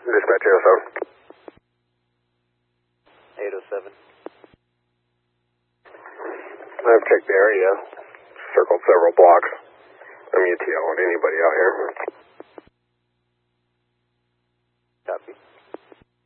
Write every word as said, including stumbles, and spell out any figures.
Dispatch eight oh seven. eight oh seven. I've checked the area, circled several blocks. I'm U T L on anybody out here. Copy.